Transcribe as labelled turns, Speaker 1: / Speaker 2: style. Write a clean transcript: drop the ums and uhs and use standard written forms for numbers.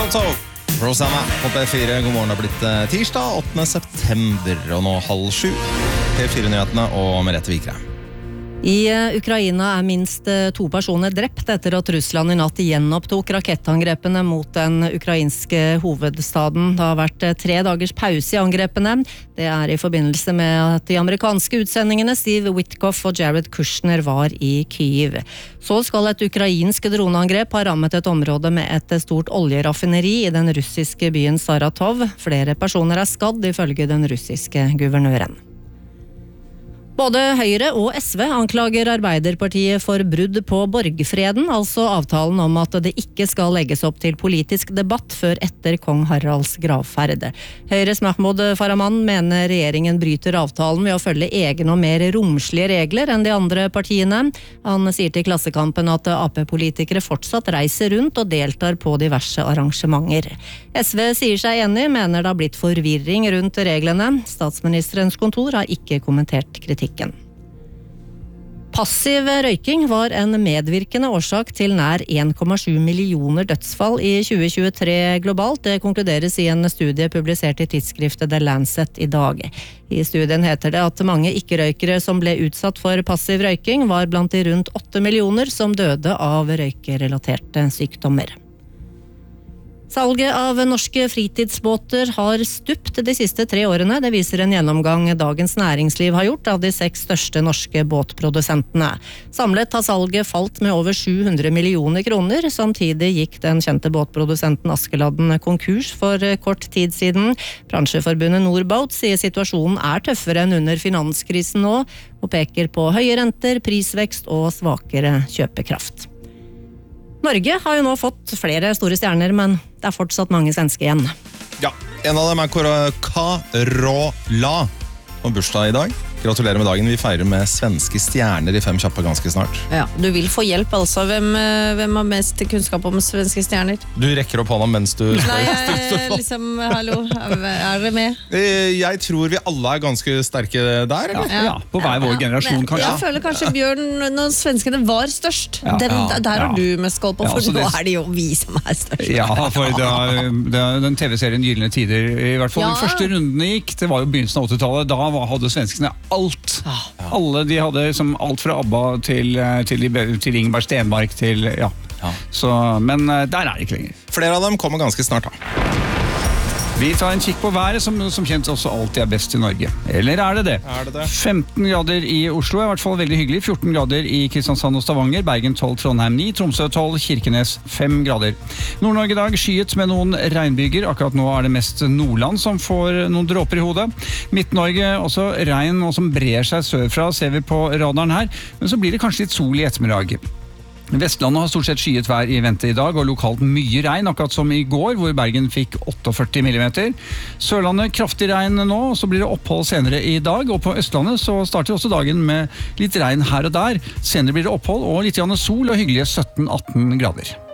Speaker 1: Toronto. Rosanna på P4. God morgen, det har blitt tirsdag 8. september, og nå 6:30. P4-nyhetene og Merete Vikrem.
Speaker 2: I Ukraina minst 2 personer drept etter at Russland i natt gjenopptok rakettangrepene mot den ukrainske hovedstaden. Det har vært 3 dagers pause i angrepene. Det i forbindelse med at de amerikanske utsendingene Steve Witkoff og Jared Kushner var i Kyiv. Så skal et ukrainsk droneangrep ha rammet et område med et stort oljeraffineri i den russiske byen Saratov. Flere personer skadd, ifølge den russiske guvernøren. Både Høyre og SV anklager Arbeiderpartiet for brudd på borgfreden, altså avtalen om at det ikke skal legges opp til politisk debatt før etter kong Haralds gravferd. Høyres Mahmoud Farahman mener regjeringen bryter avtalen ved å følge egne og mer romslige regler enn de andre partiene. Han sier til Klassekampen at AP-politikere fortsatt reiser rundt og deltar på diverse arrangementer. SV sier seg enig, mener det har blitt forvirring rundt reglene. Statsministerens kontor har ikke kommentert kritikk. Passiv røyking var en medvirkende årsak til nær 1,7 millioner dødsfall i 2023 globalt. Det konkluderes i en studie publisert i tidsskriftet The Lancet i dag. I studien heter det at mange ikke-røykere som ble utsatt for passiv røyking var blant de rundt 8 millioner som døde av røykerelaterte sykdommer. Salget av norske fritidsbåter har stupt de siste 3 årene. Det viser en gjennomgang Dagens Næringsliv har gjort av de 6 største norske båtprodusentene. Samlet har salget falt med over 700 millioner kroner. Samtidig gikk den kjente båtprodusenten Askeladden konkurs for kort tid siden. Bransjeforbundet Norboat sier situasjonen tøffere enn under finanskrisen nå, og peker på høye renter, prisvekst og svakere kjøpekraft. Norge har jo nå fått flere store stjerner, men det fortsatt mange svenske igjen.
Speaker 1: Ja, en av dem Carola og bursdag i dag. Gratulerer med dagen, vi feirer med svenske stjerner i 5 kjappe ganske snart.
Speaker 3: Ja, du vil få hjelp altså. Hvem har mest kunnskap om svenske stjerner?
Speaker 1: Du rekker opp hånda mens du...
Speaker 3: Nei, hallo, det med?
Speaker 1: Jeg tror vi alle ganske sterke der, eller?
Speaker 4: Ja, på hver vår generasjon kanskje.
Speaker 3: Jeg føler kanskje Bjørn, når svenskene var størst, der har du mest skål på, for nå det jo vi som størst.
Speaker 4: Ja, for den TV-serien Gyllene Tider, i hvert fall de første rundene gikk, det var jo begynnelsen av 80-tallet, da hadde svenskene alt. Alle de hadde som alt fra ABBA til Ingeberg Stenmark til, Så, men der det ikke lenger.
Speaker 1: Flere av dem kommer ganske snart da.
Speaker 4: Vi tar en kikk på været, som kjent også alltid best i Norge. Eller det? 15 grader i Oslo i hvert fall veldig hyggelig. 14 grader i Kristiansand og Stavanger. Bergen 12, Trondheim 9, Tromsø 12, Kirkenes 5 grader. Nord-Norge i dag skyet med noen regnbyger. Akkurat nå det mest Nordland som får noen dråper i hodet. Midt-Norge også regn, og som brer seg sørfra, ser vi på radaren her. Men så blir det kanskje litt sol i ettermiddag. Vestlandet har stort sett skyet vær i vente i dag, og lokalt mye regn, akkurat som i går, hvor Bergen fikk 48 millimeter. Sørlandet kraftig regn nå, og så blir det opphold senere i dag, og på Østlandet så starter også dagen med litt regn her og der. Senere blir det opphold og litt sol og hyggelige 17-18 grader.